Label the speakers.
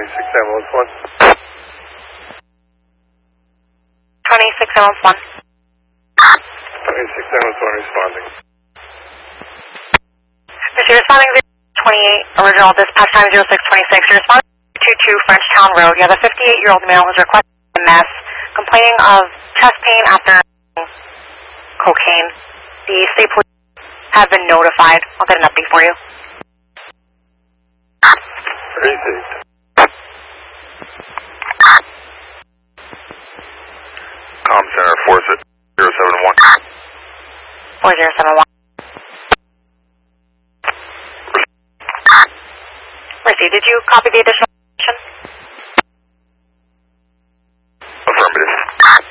Speaker 1: 26 ambulance 1.
Speaker 2: 26 ambulance 1.
Speaker 1: 26 ambulance 1 responding.
Speaker 2: Mr. Responding 028, original dispatch time 0626. You're responding to 22 Frenchtown Road. You have a 58-year-old male who's requesting MS, complaining of chest pain after cocaine. The state police have been notified. I'll get an update for you.
Speaker 1: Received.
Speaker 3: Com Center 4071.
Speaker 2: 4071. Received. Did you copy the additional